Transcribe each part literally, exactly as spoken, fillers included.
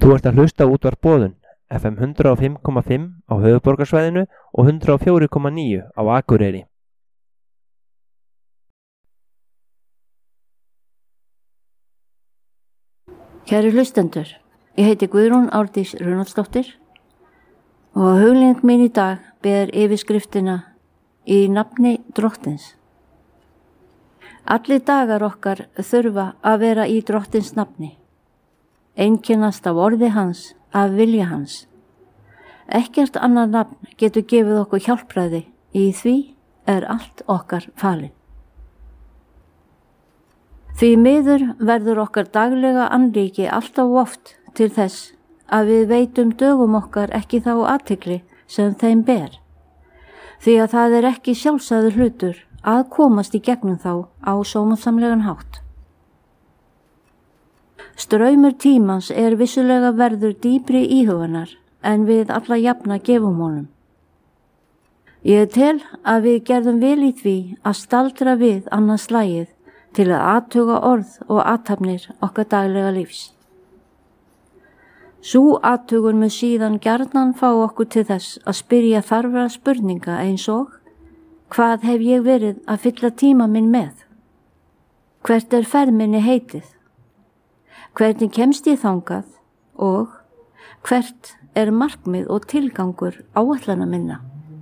Þú ert að hlusta á útvarp Boðun, F M hundrað og fimm komma fimm á höfuðborgarsvæðinu og hundrað og fjögur komma níu á Akureyri. Kæri hlustendur, ég heiti Guðrún Árdís Runolfsdóttir og hugleiðing mín í dag ber yfirskriftina Í nafni Drottins. Allir dagar okkar þurfa að vera í Drottins nafni, einkennast af orði hans, af vilja hans. Ekkert annað nafn getur gefið okkur hjálpræði, í því er allt okkar falið. Því miður verður okkar daglega andríki alltaf oft til þess að við veitum dögum okkar ekki þá athygli sem þeim ber, því að það er ekki sjálfsagður hlutur að komast í gegnum þá á sómasamlegan hátt. Straumur tímans er vissulega verður dýpri íhugunar en við alla jafna gefum honum. Ég tel að við gerðum vel í því að staldra við annað slagið til að athuga orð og athafnir okkar daglega lífs. Sú athugun mun síðan gjarnan fá okkur til þess að spyrja þarfra spurninga eins og: hvað hef ég verið að fylla tíma minn með? Hvert er ferð minni heitið? Hvernig kemst ég þangað og hvert er markmið og tilgangur áætlana minna?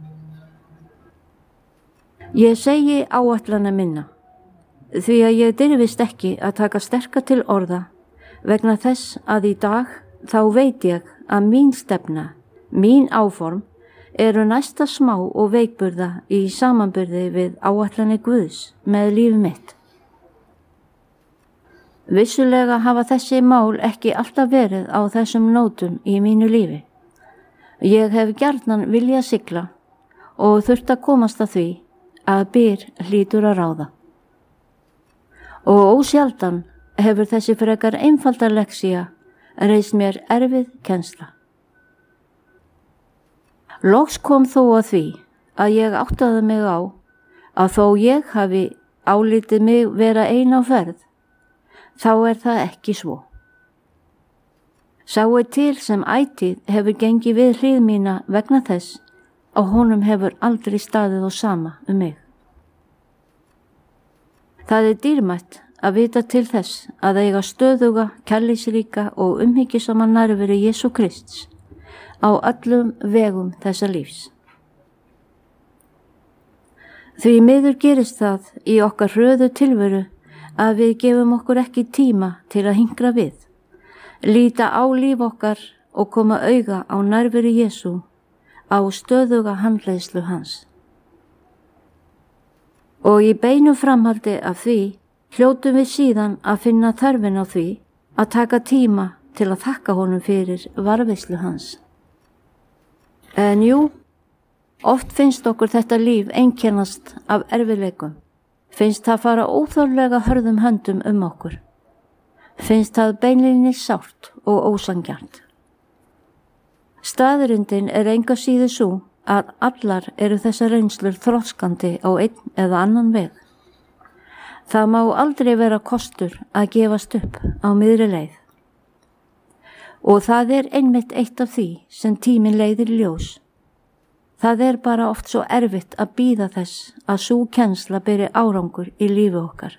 Ég segi áætlana minna, því að ég dirfist ekki að taka sterka til orða vegna þess að í dag þá veit ég að mín stefna, mín áform eru næsta smá og veikburða í samanburði við áætlanir Guðs með líf mitt. Vissulega hafa þessi mál ekki alltaf verið á þessum nótum í mínu lífi. Ég hef gjarnan viljað sigla og þurft að komast að því að byr hlýtur að ráða. Og ósjaldan hefur þessi frekar einfalda lexía reist mér erfið kennsla. Loks kom þó að því að ég áttaði mig á að þó ég hafi álitið mig vera ein á ferð, þá er það ekki svo. Sá er til sem ætíð hefur gengið við hlið mína vegna þess að honum hefur aldrei staðið á sama um mig. Það er dýrmætt að vita til þess að eiga stöðuga, kærleiksríka og umhyggjusama nærveru Jesú Krists á öllum vegum þessa lífs. Því miður gerist það í okkar hröðu tilveru að við gefum okkur ekki tíma til að hinkra við, líta á líf okkar og koma auga á nærveru Jesú, á stöðuga handleiðslu hans. Og í beinu framhaldi af því hljótum við síðan að finna þörfin á því að taka tíma til að þakka honum fyrir varðveislu hans. En jú, oft finnst okkur þetta líf einkennast af erfiðleikum. Finnst það fara óþarflega hörðum höndum um okkur. Finnst það beinlínis sárt og ósanngjarnt. Staðreyndin er enga síður sú að allar eru þessar reynslur þroskandi á einn eða annan veg. Það má aldrei vera kostur að gefast upp á miðri leið. Og það er einmitt eitt af því sem tíminn leiðir í ljós. Það er bara oft svo erfitt að bíða þess að sú kennsla beri árangur í lífi okkar.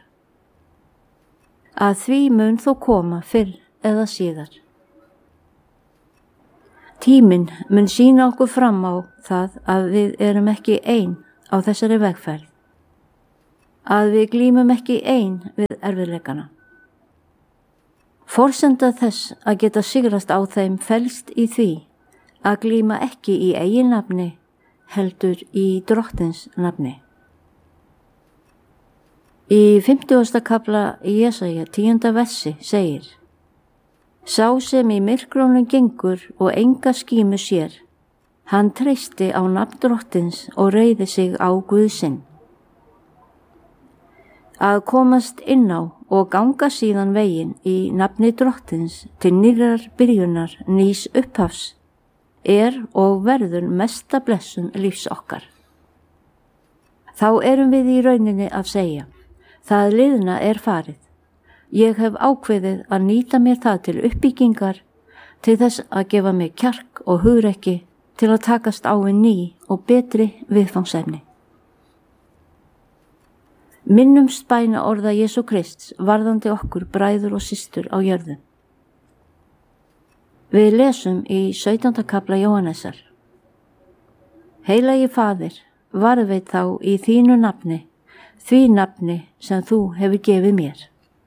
Að því mun þó koma fyrr eða síðar. Tíminn mun sýna okkur fram á það að við erum ekki ein á þessari vegferð. Að við glímum ekki ein við erfiðleikana. Forsenda þess að geta sigrast á þeim felst í því að glíma ekki í eigin nafni, heldur í Drottins nafni. Í fimmtugasta kafla Jesaja tíunda versi segir: Sá sem í myrkrónum gengur og enga skímu sér, hann treysti á nafn Drottins og reiði sig á Guð sinn. Að komast inn á og ganga síðan veginn í nafni Drottins til nýrrar byrjunar nýs upphafs er og verður mesta blessun lífs okkar. Þá erum við í rauninni að segja: það liðna er farið. Ég hef ákveðið að nýta mér það til uppbyggingar til þess að gefa mig kjark og hugrekki til að takast á við ný og betri viðfangsefni. Minnumst bæna orða Jesú Krists varðandi okkur bræður og systur á jörðu. Við lesum í sautjánda kafla Jóhannesar. Heilagi Faðir, varðveit þá í þínu nafni, því nafni sem þú hefur gefið mér.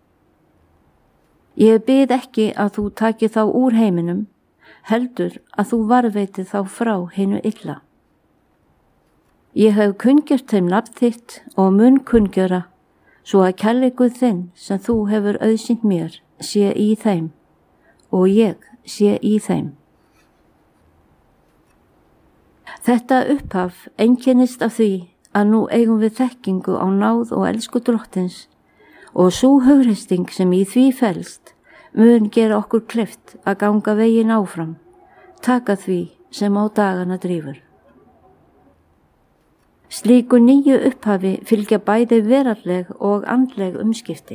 Ég bið ekki að þú taki þá úr heiminum, heldur að þú varðveiti þá frá hinu illa. Ég hef kunngjört þeim nafn þitt og mun kunngjöra, svo að kærleikur þinn sem þú hefur auðsýnt mér sé í þeim og ég sé í þeim. Þetta upphaf einkennist af því að nú eigum við þekkingu á náð og elsku Drottins og sú hugreisting sem í því felst mun gera okkur kleift að ganga veginn áfram, taka því sem á dagana drífur. Slíku nýju upphafi fylgja bæði veraldleg og andleg umskipti.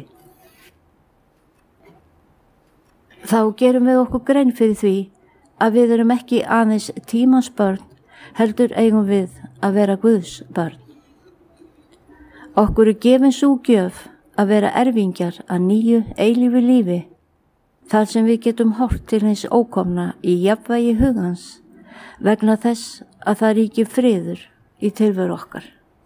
Þá gerum við okkur grein fyrir því að við erum ekki aðeins tímans börn, heldur eigum við að vera Guðs börn. Okkur er gefin sú gjöf að vera erfingjar að nýju eilífu lífi, þar sem við getum horft til hins ókomna í jafnvægi hugans, vegna þess að það ríki friður í tilveru okkar.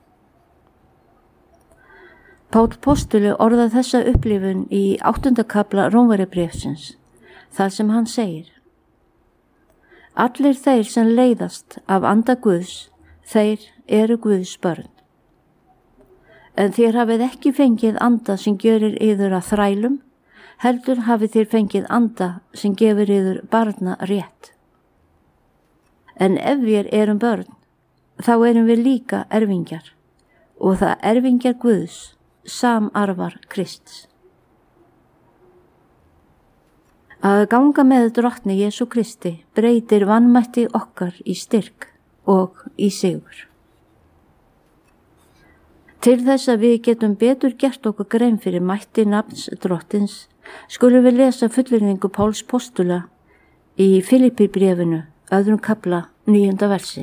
Páll postuli orðað þessa upplifun í áttunda kafla Rómverjabréfsins, þar sem hann segir: Allir þeir sem leiðast af anda Guðs, þeir eru Guðs börn. En þér hafið ekki fengið anda sem gjörir yður að þrælum, heldur hafið þér fengið anda sem gefur yður barna rétt. En ef við erum börn, þá erum við líka erfingjar, og það erfingjar Guðs, samarfar Krists. Að ganga með Drottni Jesú Kristi breytir vanmætti okkar í styrk og í sigur. Til þess að við getum betur gert okkur grein fyrir mætti nafns Drottins, skulum við lesa fullyrðingu Páls postula í Filippíbréfinu, öðrum kafla, níunda versi.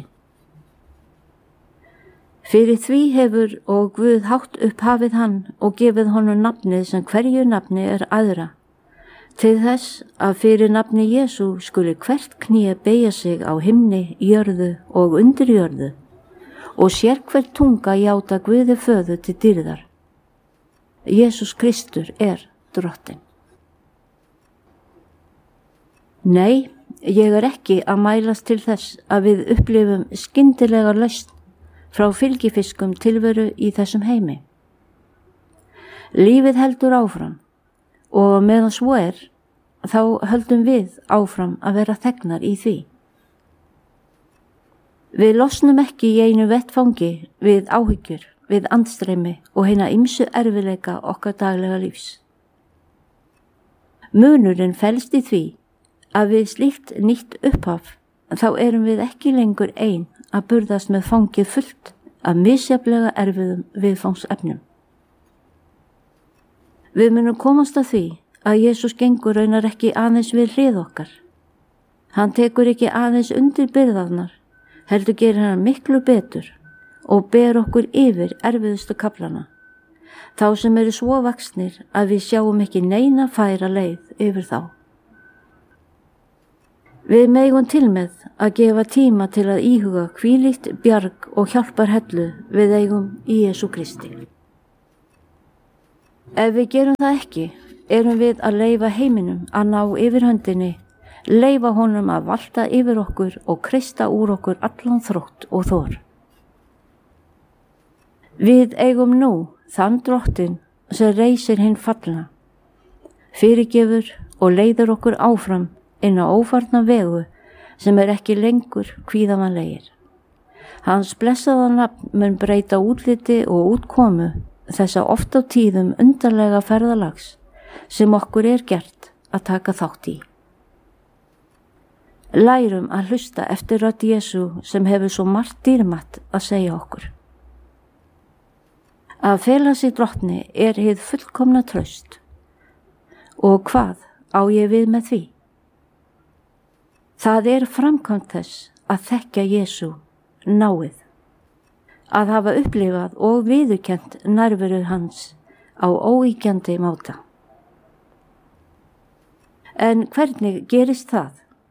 Fyrir því hefur og Guð hátt upphafið hann og gefið honum nafnið sem hverju nafni er aðra, til þess að fyrir nafni Jesú skuli hvert kné beygja sig á himni, jörðu og undir jörðu, og sér hver tunga játa Guði föður til dýrðar. Jesús Kristur er Drottinn. Nei, ég er ekki að mælast til þess að við upplifum skyndilega lausn frá fylgifiskum tilveru í þessum heimi. Lífið heldur áfram og meðan svo er, þá höldum við áfram að vera þegnar í því. Við losnum ekki í einu vettfangi við áhyggjur, við andstreymi og hina ýmsu erfiðleika okkar daglega lífs. Munurinn felst í því að við slíkt nýtt upphaf, þá erum við ekki lengur ein að burðast með fangið fullt af misjafnlega erfiðum viðfangsefnum. Við munum komast að því að Jesús gengur raunar ekki aðeins við hlið okkar. Hann tekur ekki aðeins undir byrðarnar, heldur gerir hann miklu betur og ber okkur yfir erfiðustu kaflana, þá sem eru svo vaxnir að við sjáum ekki neina færa leið yfir þá. Við megum til með að gefa tíma til að íhuga hvílíkt bjarg og hjálpar hellu við eigum í Jesú Kristi. Ef við gerum það ekki, erum við að leyfa heiminum að ná yfir höndinni, leyfa honum að valta yfir okkur og kreista úr okkur allan þrótt og þor. Við eigum nú þann Drottinn sem reisir hinn fallna, fyrirgefur og leiðir okkur áfram inn á ófarna vegu sem er ekki lengur kvíðavanlegir. Hans blessaða nafn mun breyta útliti og útkomu þessa oft á tíðum undarlega ferðalags sem okkur er gert að taka þátt í. Lærum að hlusta eftir rödd Jesú sem hefur svo margt dýrmætt að segja okkur. Að fela sig Drottni er hið fullkomna traust. Og hvað á ég við með því? Það er framkvæmt þess að þekkja Jesú náið, að hafa upplifað og viðurkennt nærveru hans á óíkjandi máta. En hvernig gerist það?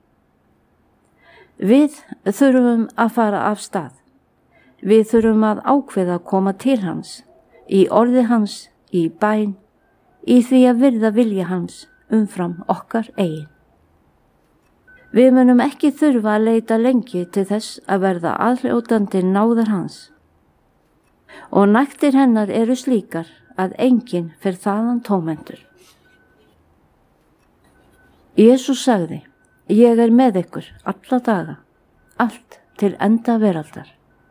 Við þurfum að fara af stað. Við þurfum að ákveða að koma til hans, í orði hans, í bæn, í því að virða vilja hans umfram okkar eigin. Við munum ekki þurfa að leita lengi til þess að verða aðhljótandi náðar hans. Og nægtir hennar eru slíkar að enginn fer þaðan tómendur. Jesús sagði, ég er með ykkur alla daga, allt til enda veraldar.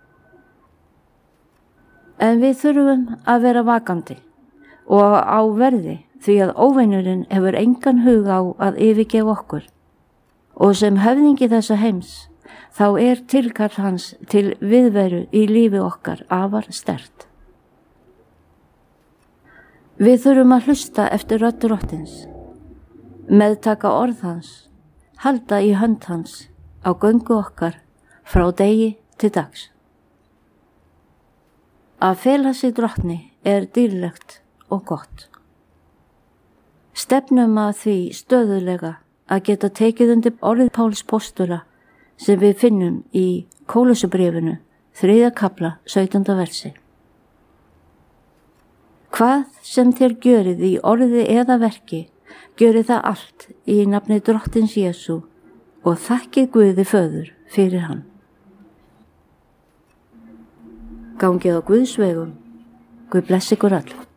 En við þurfum að vera vakandi og á verði því að óvinurinn hefur engan hug á að yfirgefa okkur. Og sem höfðingi þessa heims, þá er tilkall hans til viðveru í lífi okkar afar sterkt. Við þurfum að hlusta eftir rödd Drottins, meðtaka orð hans, halda í hönd hans á göngu okkar frá degi til dags. Að fela sig Drottni er dýrlegt og gott. Stefnum að því stöðulega að geta tekið undir orðið Páls postula sem við finnum í Kólussubréfinu, þriðja kafla, sautjánda versi. Hvað sem þér gjörið í orði eða verki, gjörið það allt í nafni Drottins Jesú og þakkið Guði Föður fyrir hann. Gangið á Guðs vegum. Guð blessi ykkur öll.